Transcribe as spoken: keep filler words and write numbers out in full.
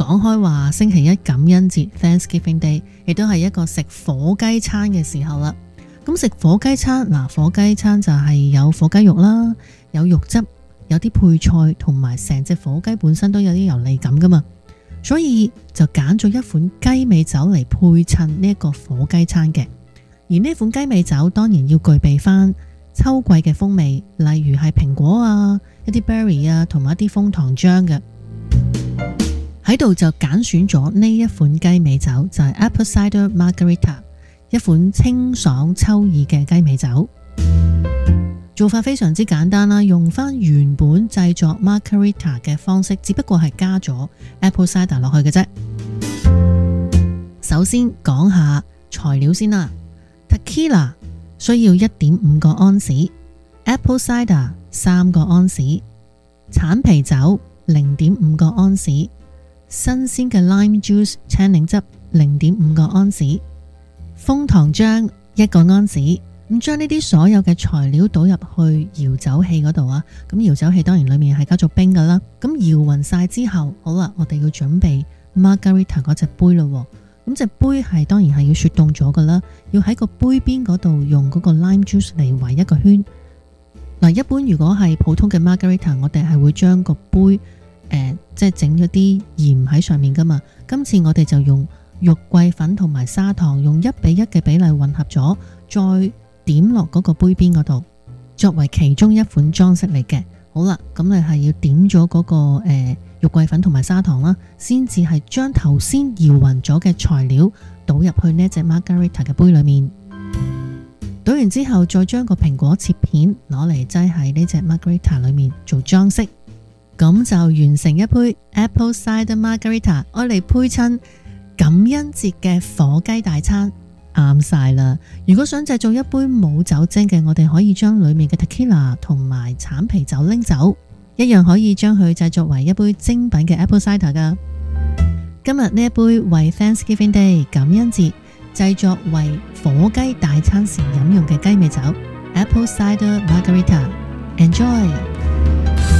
講開話星期一感恩節 Thanksgiving Day， 亦都係一個食火雞餐嘅時候啦。咁食火雞餐嗱，火雞餐就係有火雞肉啦，有肉汁，有啲配菜，同埋成隻火雞本身都有啲油膩感噶嘛，所以就揀咗一款雞尾酒嚟配襯呢一個火雞餐嘅。而呢款雞尾酒當然要具備翻秋季嘅風味，例如係蘋果啊、一啲 berry 啊，同埋一啲楓糖漿嘅。喺度就揀選咗呢一款雞尾酒，就係 Apple Cider Margarita， 一款清爽秋意嘅雞尾酒。做法非常之簡單啦，用翻原本製作 Margarita 嘅方式，只不過係加咗 Apple Cider 落去嘅啫。首先講下材料先啦。Tequila 需要一點五個安士， Apple Cider 三個安士，橙皮酒零點五個安士，新鮮嘅 Lime Juice 青檸汁零點五個安士，楓糖漿一個安士。咁將呢啲所有嘅材料倒入去搖酒器嗰度啊，咁搖酒器當然裏面係加咗冰噶啦。咁搖勻晒之後，好啦，我哋要準備 Margarita 嗰隻杯咯。咁隻杯係當然係要雪凍咗噶啦，要喺個杯邊嗰度用嗰個 lime juice 嚟圍一個圈。嗱，一般如果係普通嘅 Margarita， 我哋係會將個杯誒、呃、即係整咗啲鹽喺上面噶嘛。今次我哋就用肉桂粉同埋砂糖，用一比一嘅比例混合咗，再點落嗰個杯邊嗰度，作為其中一款裝飾嚟嘅。好啦，咁你係要點咗嗰個誒、呃、肉桂粉同埋砂糖啦，先至係將頭先搖勻咗嘅材料倒入去呢隻 Margarita 嘅杯裏面。倒完之後，再將個蘋果切片攞嚟擠喺呢隻 Margarita 裏面做裝飾，咁就完成一杯 Apple Cider Margarita， 愛嚟配襯感恩節嘅火雞大餐。啱晒啦！如果想製造一杯冇酒精嘅，我哋可以將裏面嘅 Tequila 同埋橙皮酒拎走，一樣可以將佢製作為一杯精品嘅 Apple Cider 噶。今日呢一杯為 Thanksgiving Day 感恩節製作為火雞大餐時飲用嘅雞尾酒 Apple Cider Margarita， Enjoy！